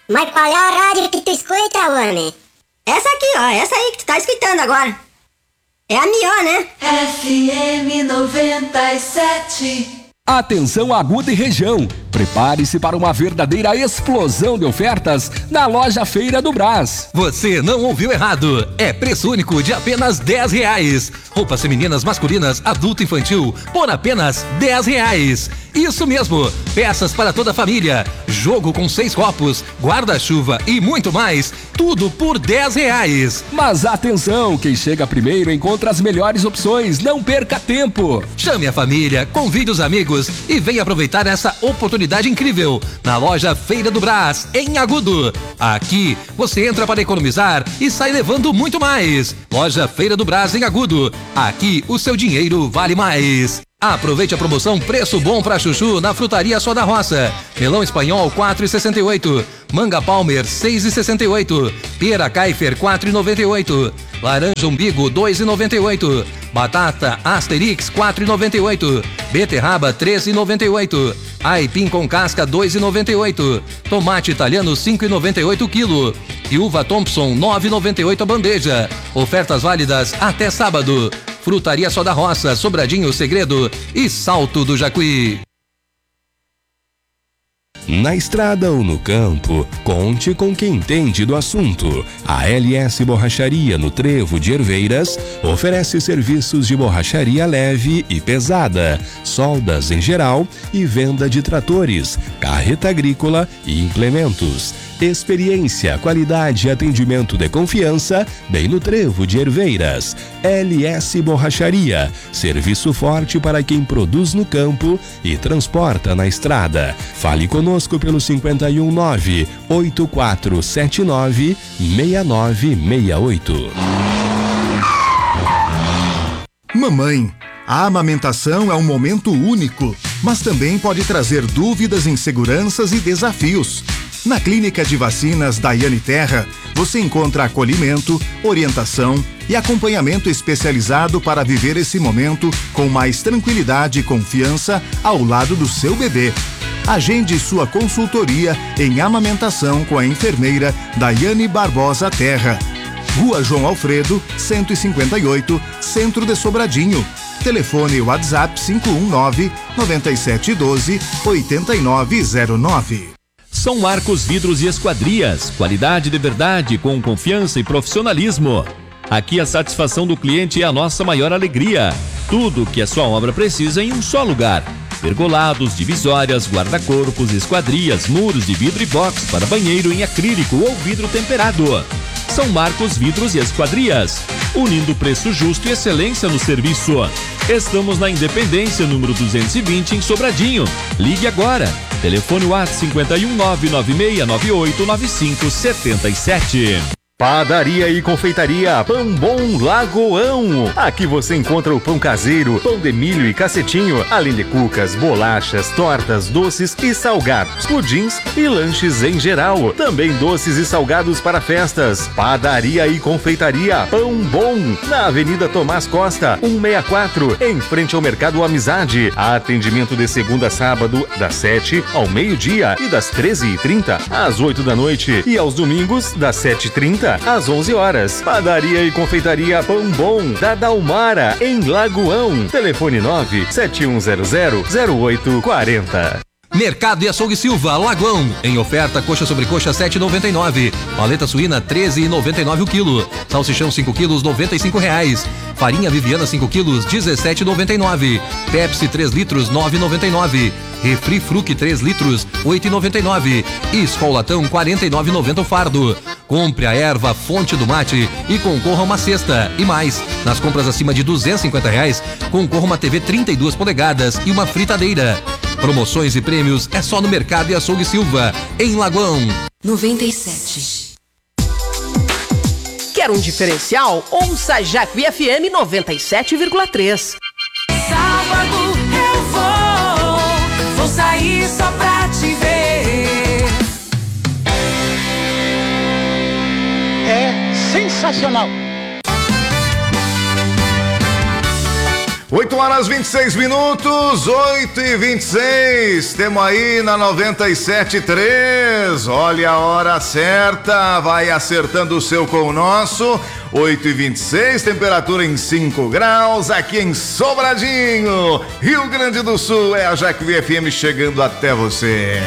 Mas qual é a rádio que tu escuta, homem? Essa aqui, ó, essa aí que tu tá escutando agora. É a melhor, né? FM 97. Atenção Agudo e região, prepare-se para uma verdadeira explosão de ofertas na loja Feira do Brás. Você não ouviu errado, é preço único de apenas R$10. Roupas femininas, masculinas, adulto e infantil por apenas R$10. Isso mesmo, peças para toda a família, jogo com 6 copos, guarda-chuva e muito mais, tudo por R$10. Mas atenção, quem chega primeiro encontra as melhores opções, não perca tempo. Chame a família, convide os amigos e venha aproveitar essa oportunidade incrível na loja Feira do Brás, em Agudo. Aqui você entra para economizar e sai levando muito mais. Loja Feira do Brás, em Agudo. Aqui o seu dinheiro vale mais. Aproveite a promoção Preço Bom pra Chuchu na Frutaria Só da Roça. Melão espanhol 4,68. Manga Palmer 6,68. Pera Kaifer 4,98. Laranja umbigo 2,98. Batata Asterix 4,98. Beterraba 13,98. Aipim com casca 2,98. Tomate italiano 5,98 quilo. E uva Thompson 9,98 a bandeja. Ofertas válidas até sábado. Frutaria Só da Roça, Sobradinho, Segredo e Salto do Jacuí. Na estrada ou no campo, conte com quem entende do assunto. A LS Borracharia no Trevo de Herveiras oferece serviços de borracharia leve e pesada, soldas em geral e venda de tratores, carreta agrícola e implementos. Experiência, qualidade e atendimento de confiança, bem no Trevo de Herveiras. LS Borracharia, serviço forte para quem produz no campo e transporta na estrada. Fale conosco pelo 519-8479-6968. Mamãe, a amamentação é um momento único, mas também pode trazer dúvidas, inseguranças e desafios. Na Clínica de Vacinas Daiane Terra, você encontra acolhimento, orientação e acompanhamento especializado para viver esse momento com mais tranquilidade e confiança ao lado do seu bebê. Agende sua consultoria em amamentação com a enfermeira Daiane Barbosa Terra. Rua João Alfredo, 158, Centro de Sobradinho. Telefone WhatsApp 519-9712-8909. São Marcos Vidros e Esquadrias, qualidade de verdade com confiança e profissionalismo. Aqui a satisfação do cliente é a nossa maior alegria. Tudo que a sua obra precisa em um só lugar. Pergolados, divisórias, guarda-corpos, esquadrias, muros de vidro e box para banheiro em acrílico ou vidro temperado. São Marcos Vidros e Esquadrias, unindo preço justo e excelência no serviço. Estamos na Independência, número 220, em Sobradinho. Ligue agora. Telefone WhatsApp 51 99698 9577. Padaria e confeitaria Pão Bom Lagoão. Aqui você encontra o pão caseiro, pão de milho e cacetinho, além de cucas, bolachas, tortas, doces e salgados, pudins e lanches em geral. Também doces e salgados para festas. Padaria e confeitaria Pão Bom, na Avenida Tomás Costa, 164, em frente ao Mercado Amizade. Atendimento de segunda a sábado, das 7 ao meio-dia e das 13h30 às 8 da noite. E aos domingos, das 7h30 às 11 horas. Padaria e confeitaria Pão Bom, da Dalmara, em Lagoão. Telefone 971000840. Mercado e Açougue Silva, Lagoão. Em oferta, coxa sobre coxa 7,99. Paleta suína 13,99 o quilo. Salsichão 5 quilos, R$95. Farinha Viviana 5 quilos, R$17,99. Pepsi 3 litros, R$9,99. Refri Fruc 3 litros, R$8,99. E Skol Latão, R$49,90 o fardo. Compre a erva Fonte do Mate e concorra a uma cesta. E mais, nas compras acima de R$250, concorra uma TV 32 polegadas e uma fritadeira. Promoções e prêmios é só no Mercado e Açougue Silva, em Lagoão. 97. Quer um diferencial? Ouça Jacuí FM 97,3. Sábado eu vou sair só pra te ver. É sensacional. 8 horas 26 minutos, 8h26, temos aí na 97.3, olha a hora certa, vai acertando o seu com o nosso, 8h26, temperatura em 5 graus, aqui em Sobradinho, Rio Grande do Sul, é a Jacuí FM chegando até você.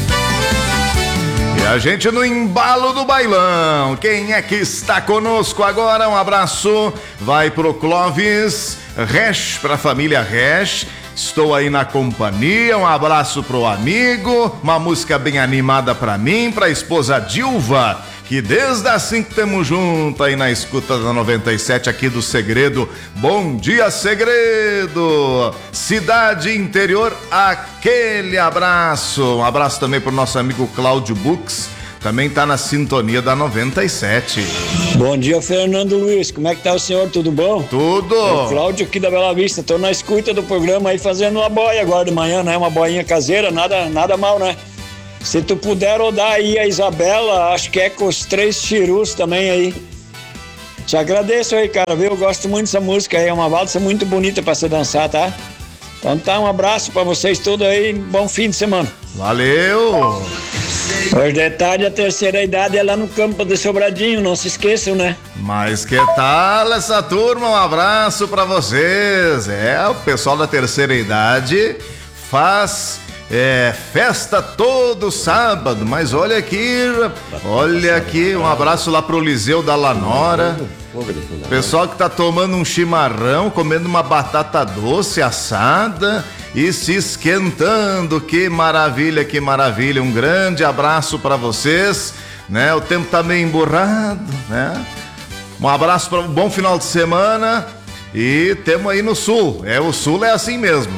E a gente no embalo do bailão, quem é que está conosco agora? Um abraço, vai pro Clóvis Resch, pra família Resch, estou aí na companhia, um abraço pro amigo, uma música bem animada pra mim, pra esposa Dilva, que desde as 5 temos junto aí na escuta da 97 aqui do Segredo. Bom dia, Segredo! Cidade Interior, aquele abraço. Um abraço também pro nosso amigo Cláudio Bux, também tá na sintonia da 97. Bom dia, Fernando Luiz. Como é que tá o senhor? Tudo bom? Tudo. É o Cláudio aqui da Bela Vista. Tô na escuta do programa aí fazendo uma boia agora de manhã, né? Uma boinha caseira, nada mal, né? Se tu puder rodar aí a Isabela, acho que é com os 3 chirus também aí. Te agradeço aí, cara, viu? Eu gosto muito dessa música aí, é uma valsa muito bonita pra se dançar, tá? Então tá, um abraço pra vocês todos aí, bom fim de semana. Valeu! Hoje de tarde, a terceira idade é lá no campo de Sobradinho, não se esqueçam, né? Mas que tal essa turma? Um abraço pra vocês. O pessoal da terceira idade faz festa todo sábado, mas olha aqui, um abraço lá pro Liseu da Lanora. Pessoal que tá tomando um chimarrão, comendo uma batata doce assada e se esquentando, que maravilha, um grande abraço pra vocês, né? O tempo tá meio emburrado, né? Um abraço para um bom final de semana. E temos aí no sul, o sul é assim mesmo,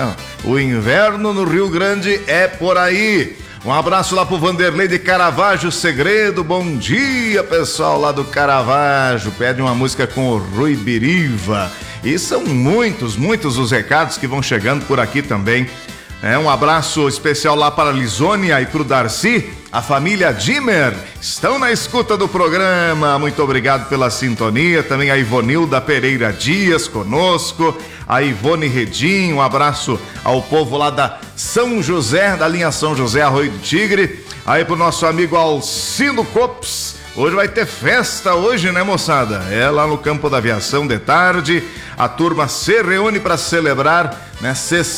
o inverno no Rio Grande é por aí. Um abraço lá pro Vanderlei de Caravaggio Segredo, bom dia pessoal lá do Caravaggio, pede uma música com o Rui Biriva. E são muitos os recados que vão chegando por aqui também. Um abraço especial lá para a Lisônia e para o Darcy, a família Dimmer, estão na escuta do programa, muito obrigado pela sintonia, também a Ivonilda Pereira Dias conosco, a Ivone Redim, um abraço ao povo lá da São José, da linha São José Arroio do Tigre, aí pro nosso amigo Alcindo Copes. Hoje vai ter festa hoje, né, moçada? Lá no campo da aviação de tarde, a turma se reúne para celebrar, né,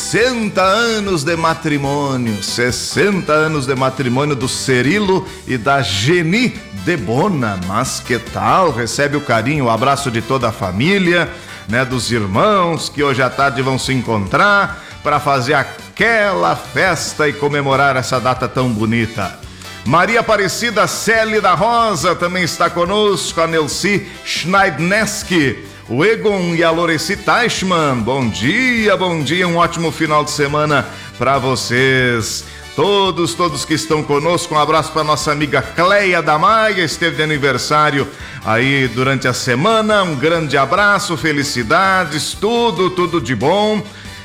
60 anos de matrimônio, 60 anos de matrimônio do Cirilo e da Geni de Bona. Mas que tal? Recebe o carinho, o abraço de toda a família, né, dos irmãos que hoje à tarde vão se encontrar para fazer aquela festa e comemorar essa data tão bonita. Maria Aparecida Celi da Rosa também está conosco, a Nelci Schneidneski, o Egon e a Loreci Teichmann. Bom dia, um ótimo final de semana para vocês. Todos que estão conosco, um abraço para nossa amiga Cleia da Maia, esteve de aniversário aí durante a semana, um grande abraço, felicidades, tudo de bom.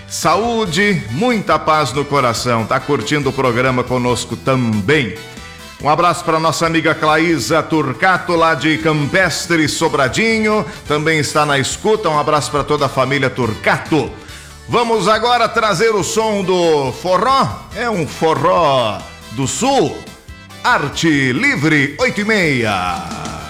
Saúde, muita paz no coração, tá curtindo o programa conosco também. Um abraço para nossa amiga Claísa Turcato, lá de Campestre, Sobradinho, também está na escuta, um abraço para toda a família Turcato. Vamos agora trazer o som do forró, um forró do sul, Arte Livre 8h30.